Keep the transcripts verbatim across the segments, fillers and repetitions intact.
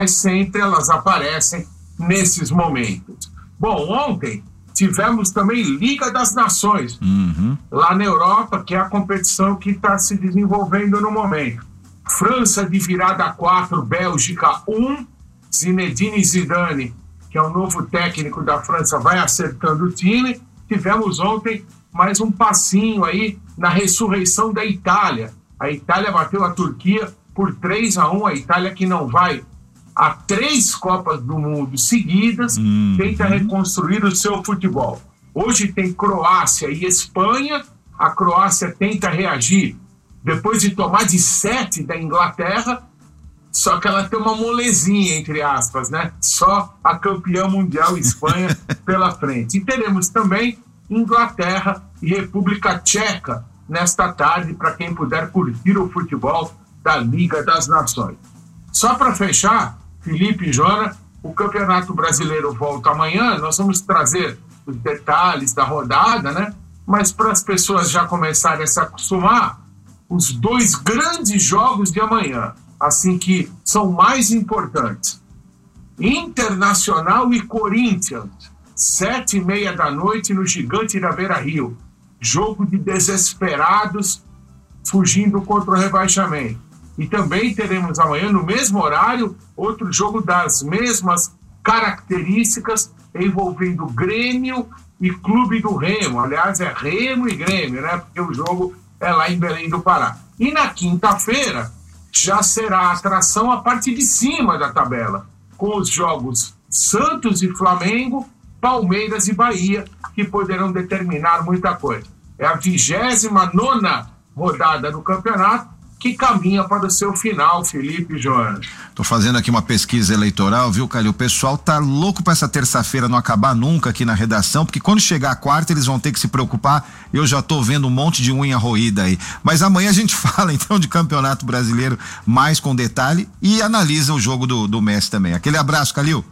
sempre elas aparecem nesses momentos. Bom, ontem tivemos também Liga das Nações, uhum. lá na Europa, que é a competição que está se desenvolvendo no momento. França de virada quatro, Bélgica um, Zinedine Zidane, que é o novo técnico da França, vai acertando o time. Tivemos ontem mais um passinho aí na ressurreição da Itália. A Itália bateu a Turquia por três a um, a Itália que não vai a três Copas do Mundo seguidas, uhum. tenta reconstruir o seu futebol. Hoje tem Croácia e Espanha, a Croácia tenta reagir depois de tomar de sete da Inglaterra, só que ela tem uma molezinha, entre aspas, né? Só a campeã mundial Espanha pela frente. E teremos também Inglaterra e República Tcheca nesta tarde, para quem puder curtir o futebol da Liga das Nações. Só para fechar, Felipe e Joana, o Campeonato Brasileiro volta amanhã, nós vamos trazer os detalhes da rodada, né? Mas para as pessoas já começarem a se acostumar, os dois grandes jogos de amanhã, assim que são mais importantes. Internacional e Corinthians, sete e meia da noite no Gigante da Beira-Rio. Jogo de desesperados fugindo contra o rebaixamento. E também teremos amanhã, no mesmo horário, outro jogo das mesmas características, envolvendo Grêmio e Clube do Remo. Aliás, é Remo e Grêmio, né? Porque o jogo é lá em Belém do Pará. E na quinta-feira já será a atração a parte de cima da tabela, com os jogos Santos e Flamengo, Palmeiras e Bahia, que poderão determinar muita coisa. É a vigésima nona rodada do campeonato, que caminha para o seu final, Felipe e Joana. Tô fazendo aqui uma pesquisa eleitoral, viu, Calil? O pessoal tá louco para essa terça-feira não acabar nunca aqui na redação, porque quando chegar a quarta eles vão ter que se preocupar. Eu já tô vendo um monte de unha roída aí. Mas amanhã a gente fala então de Campeonato Brasileiro mais com detalhe e analisa o jogo do, do Messi também. Aquele abraço, Calil.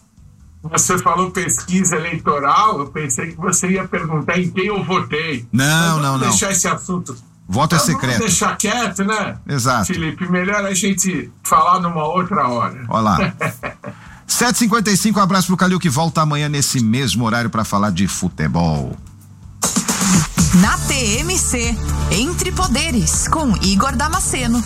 Você falou pesquisa eleitoral, eu pensei que você ia perguntar em quem eu votei. Não, não, não. Vamos deixar esse assunto. Voto é secreto. Vamos deixar quieto, né? Exato. Felipe, melhor a gente falar numa outra hora. Olha lá. sete e cinquenta e cinco, um abraço pro Calil que volta amanhã nesse mesmo horário para falar de futebol. Na T M C, Entre Poderes, com Igor Damasceno.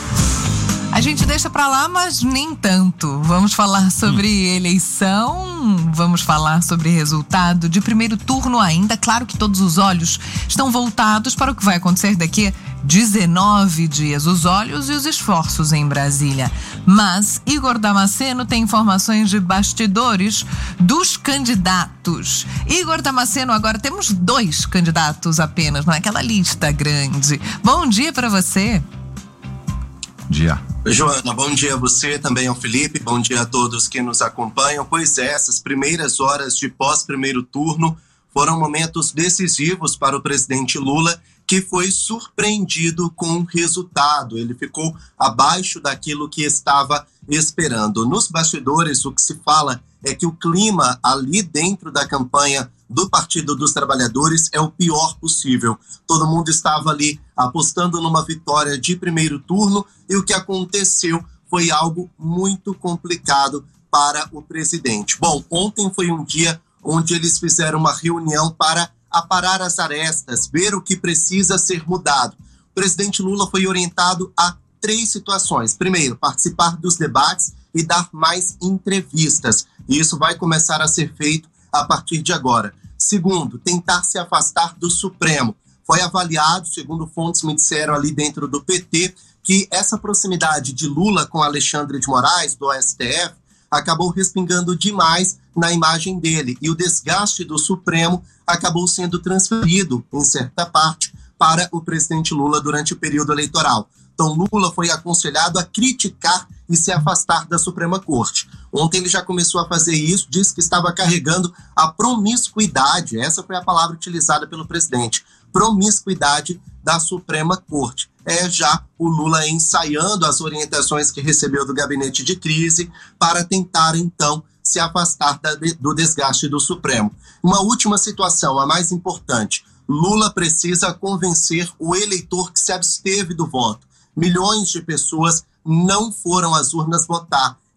A gente deixa pra lá, mas nem tanto. Vamos falar sobre hum. eleição, vamos falar sobre resultado de primeiro turno ainda. Claro que todos os olhos estão voltados para o que vai acontecer daqui a dezenove dias. Os olhos e os esforços em Brasília. Mas Igor Damasceno tem informações de bastidores dos candidatos. Igor Damasceno, agora temos dois candidatos apenas naquela lista grande. Bom dia para você. Dia. Joana, bom dia a você, também ao Felipe, bom dia a todos que nos acompanham. Pois é, essas primeiras horas de pós-primeiro turno foram momentos decisivos para o presidente Lula, que foi surpreendido com o resultado. Ele ficou abaixo daquilo que estava esperando. Nos bastidores, o que se fala é que o clima ali dentro da campanha do Partido dos Trabalhadores é o pior possível. Todo mundo estava ali apostando numa vitória de primeiro turno e o que aconteceu foi algo muito complicado para o presidente. Bom, ontem foi um dia onde eles fizeram uma reunião para aparar as arestas, ver o que precisa ser mudado. O presidente Lula foi orientado a três situações. Primeiro, participar dos debates e dar mais entrevistas. E isso vai começar a ser feito a partir de agora. Segundo, tentar se afastar do Supremo. Foi avaliado, segundo fontes me disseram ali dentro do P T, que essa proximidade de Lula com Alexandre de Moraes, do S T F, acabou respingando demais na imagem dele. E o desgaste do Supremo acabou sendo transferido, em certa parte, para o presidente Lula durante o período eleitoral. Então, Lula foi aconselhado a criticar e se afastar da Suprema Corte. Ontem ele já começou a fazer isso, disse que estava carregando a promiscuidade, essa foi a palavra utilizada pelo presidente, promiscuidade da Suprema Corte. É já o Lula ensaiando as orientações que recebeu do gabinete de crise para tentar, então, se afastar da, do desgaste do Supremo. Uma última situação, a mais importante. Lula precisa convencer o eleitor que se absteve do voto. Milhões de pessoas não foram às urnas votar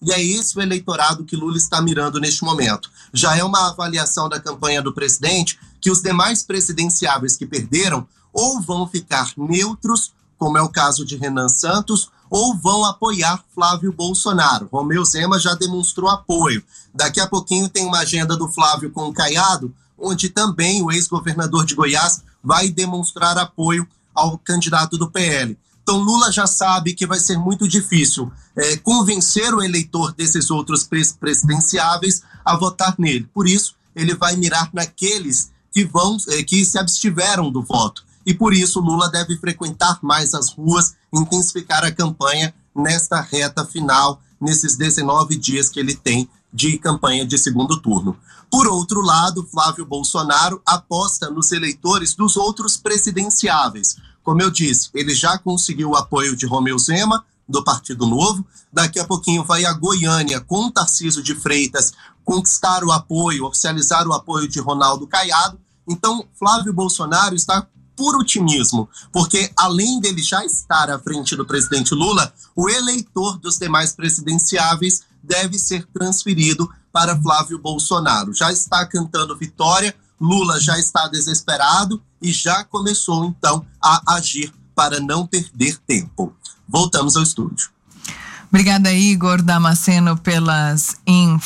E é esse o eleitorado que Lula está mirando neste momento. Já é uma avaliação da campanha do presidente que os demais presidenciáveis que perderam ou vão ficar neutros, como é o caso de Renan Santos, ou vão apoiar Flávio Bolsonaro. Romeu Zema já demonstrou apoio. Daqui a pouquinho tem uma agenda do Flávio com o Caiado, onde também o ex-governador de Goiás vai demonstrar apoio ao candidato do P L. Então Lula já sabe que vai ser muito difícil é, convencer o eleitor desses outros presidenciáveis a votar nele. Por isso, ele vai mirar naqueles que, vão, é, que se abstiveram do voto. E por isso Lula deve frequentar mais as ruas, intensificar a campanha nesta reta final, nesses dezenove dias que ele tem de campanha de segundo turno. Por outro lado, Flávio Bolsonaro aposta nos eleitores dos outros presidenciáveis. Como eu disse, ele já conseguiu o apoio de Romeu Zema, do Partido Novo. Daqui a pouquinho vai a Goiânia com Tarcísio de Freitas conquistar o apoio, oficializar o apoio de Ronaldo Caiado. Então, Flávio Bolsonaro está por otimismo, porque além dele já estar à frente do presidente Lula, o eleitor dos demais presidenciáveis deve ser transferido para Flávio Bolsonaro. Já está cantando vitória, Lula já está desesperado e já começou, então, a agir para não perder tempo. Voltamos ao estúdio. Obrigada, Igor Damasceno, pelas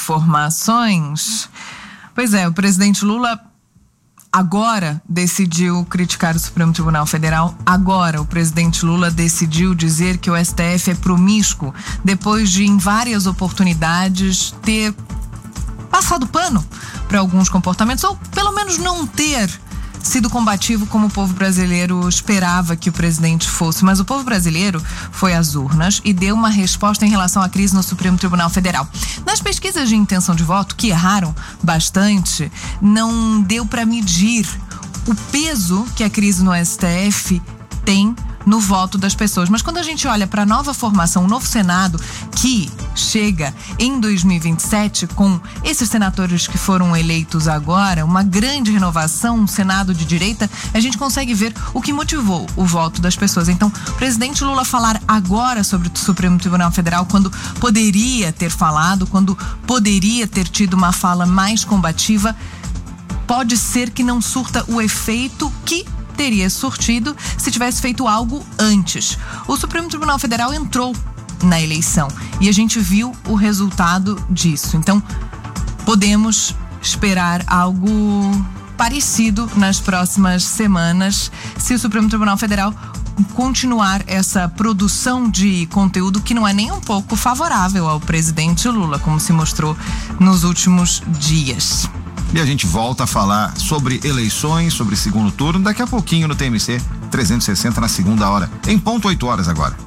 informações. Pois é, o presidente Lula agora decidiu criticar o Supremo Tribunal Federal. Agora o presidente Lula decidiu dizer que o S T F é promíscuo, depois de, em várias oportunidades, ter passado pano para alguns comportamentos, ou pelo menos não ter sido combativo como o povo brasileiro esperava que o presidente fosse. Mas o povo brasileiro foi às urnas e deu uma resposta em relação à crise no Supremo Tribunal Federal. Nas pesquisas de intenção de voto, que erraram bastante, não deu para medir o peso que a crise no S T F tem no voto das pessoas. Mas quando a gente olha para a nova formação, o novo Senado, que chega em dois mil e vinte e sete, com esses senadores que foram eleitos agora, uma grande renovação, um Senado de direita, a gente consegue ver o que motivou o voto das pessoas. Então, o presidente Lula falar agora sobre o Supremo Tribunal Federal, quando poderia ter falado, quando poderia ter tido uma fala mais combativa, pode ser que não surta o efeito que teria surtido se tivesse feito algo antes. O Supremo Tribunal Federal entrou na eleição e a gente viu o resultado disso. Então, podemos esperar algo parecido nas próximas semanas, se o Supremo Tribunal Federal continuar essa produção de conteúdo que não é nem um pouco favorável ao presidente Lula, como se mostrou nos últimos dias. E a gente volta a falar sobre eleições, sobre segundo turno, daqui a pouquinho no T M C trezentos e sessenta, na segunda hora, em ponto oito horas agora.